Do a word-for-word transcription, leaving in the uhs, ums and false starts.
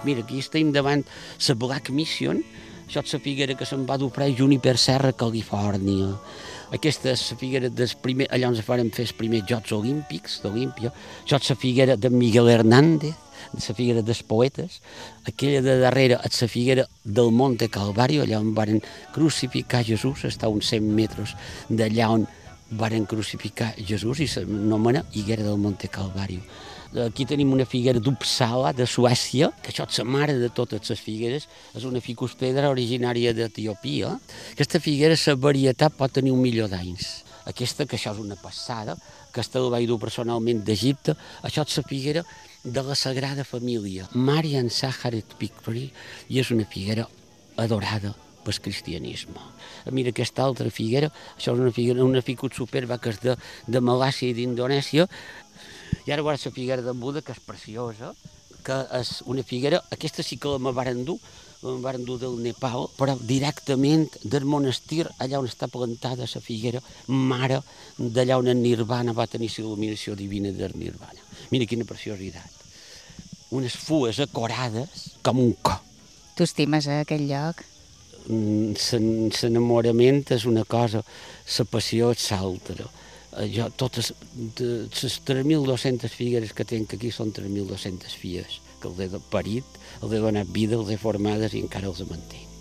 Mira, aquí estem davant la Black Mission, això és la figuera que se'n va dur a Juniper Serra, Califòrnia. Aquesta és la figuera del primer, allà on es van fer els primers Jocs Olímpics d'Olímpia. Això és la figuera de Miguel Hernández, la figuera dels poetes. Aquella de darrere és la figuera del Monte Calvario, allà on van crucificar Jesús, està a uns cent metres d'allà on van crucificar Jesús i s'anomena Higuera del Monte Calvario. Aquí tenim una figuera d'Uppsala, de Suècia, que això és la mare de totes les figueres, és una ficus pedra originària d'Etiòpia. Aquesta figuera, la varietat pot tenir un milió d'anys. Aquesta, que això és una passada, aquesta la vaig dur personalment d'Egipte, això és la figuera de la Sagrada Família, Marian Saharet Pictori, i és una figuera adorada pel cristianisme. Mira aquesta altra figuera, això és una figuera, una ficus superba que és de, de Malàisia i d'Indonèsia. I ara veuràs la figuera d'en Buda, que és preciosa, que és una figuera, aquesta sí que la me varen dur, la me varen dur del Nepal, però directament del monestir, allà on està plantada la figuera, mare d'allà on en Nirvana va tenir la il·luminació divina del Nirvana. Mira quina preciositat. Unes fues acorades com un co. Tu estimes a aquell lloc? L'enamorament és una cosa, la passió és l'altra. Jo, totes les tres mil dos-centes figueres que tenc aquí són tres mil dos-centes filles, que els he parit, els he donat vida, els he formades i encara els mantenc.